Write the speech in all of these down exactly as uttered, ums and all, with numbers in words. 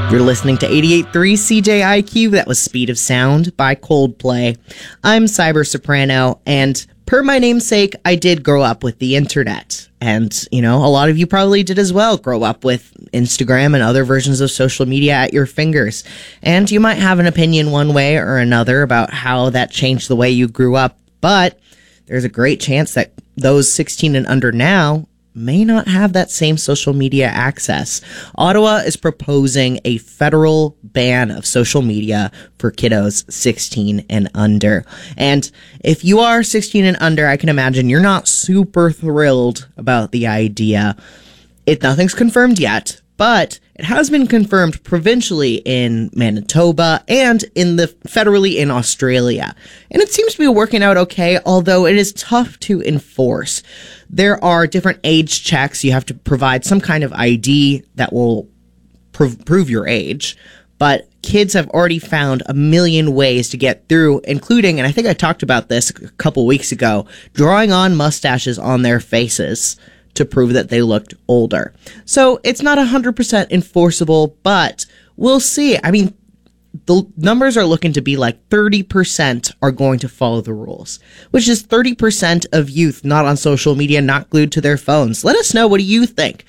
You're listening to eighty-eight point three C J I Q. That was Speed of Sound by Coldplay. I'm Cyber Soprano, and per my namesake, I did grow up with the internet. And, you know, a lot of you probably did as well, grow up with Instagram and other versions of social media at your fingers. And you might have an opinion one way or another about how that changed the way you grew up, but there's a great chance that those sixteen and under now may not have that same social media access. Ottawa is proposing a federal ban of social media for kiddos sixteen and under. And if you are sixteen and under, I can imagine you're not super thrilled about the idea. It nothing's confirmed yet, but it has been confirmed provincially in Manitoba and in the federally in Australia. And it seems to be working out okay, although it is tough to enforce. There are different age checks. You have to provide some kind of I D that will prov- prove your age. But kids have already found a million ways to get through, including, and I think I talked about this a couple weeks ago, drawing on mustaches on their faces to prove that they looked older. So it's not one hundred percent enforceable, but we'll see. I mean, the numbers are looking to be like thirty percent are going to follow the rules, which is thirty percent of youth not on social media, not glued to their phones. Let us know. What do you think?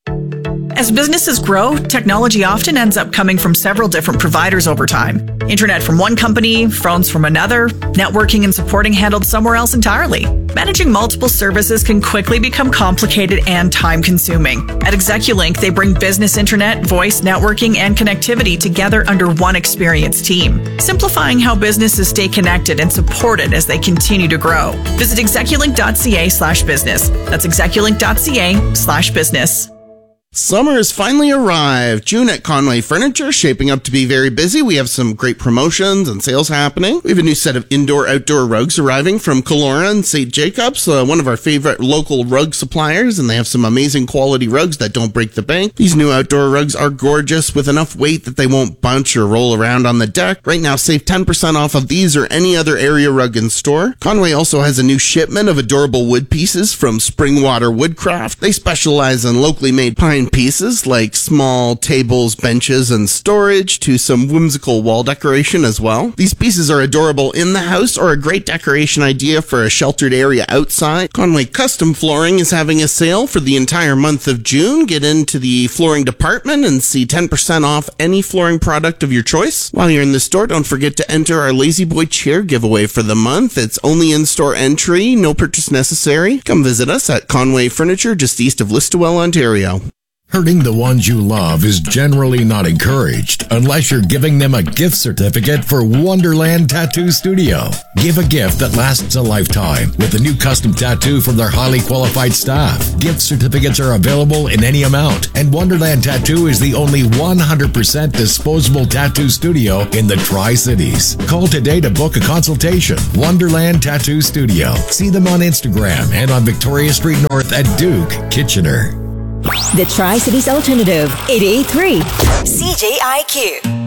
As businesses grow, technology often ends up coming from several different providers over time. Internet from one company, phones from another, networking and supporting handled somewhere else entirely. Managing multiple services can quickly become complicated and time-consuming. At Execulink, they bring business internet, voice, networking, and connectivity together under one experienced team, simplifying how businesses stay connected and supported as they continue to grow. Visit execulink.ca slash business. That's execulink.ca slash business. Summer has finally arrived. June at Conway Furniture, shaping up to be very busy. We have some great promotions and sales happening. We have a new set of indoor-outdoor rugs arriving from Kelowna and Saint Jacobs, uh, one of our favorite local rug suppliers, and they have some amazing quality rugs that don't break the bank. These new outdoor rugs are gorgeous with enough weight that they won't bunch or roll around on the deck. Right now, save ten percent off of these or any other area rug in store. Conway also has a new shipment of adorable wood pieces from Springwater Woodcraft. They specialize in locally made pine pieces like small tables, benches, and storage to some whimsical wall decoration as well. These pieces are adorable in the house or a great decoration idea for a sheltered area outside. Conway Custom Flooring is having a sale for the entire month of June. Get into the flooring department and see ten percent off any flooring product of your choice. While you're in the store, don't forget to enter our Lazy Boy chair giveaway for the month. It's only in-store entry, no purchase necessary. Come visit us at Conway Furniture, just east of Listowel, Ontario. Hurting the ones you love is generally not encouraged unless you're giving them a gift certificate for Wonderland Tattoo Studio. Give a gift that lasts a lifetime with a new custom tattoo from their highly qualified staff. Gift certificates are available in any amount, and Wonderland Tattoo is the only one hundred percent disposable tattoo studio in the Tri-Cities. Call today to book a consultation. Wonderland Tattoo Studio. See them on Instagram and on Victoria Street North at Duke, Kitchener. The Tri-Cities Alternative, eighty-eight point three C J I Q.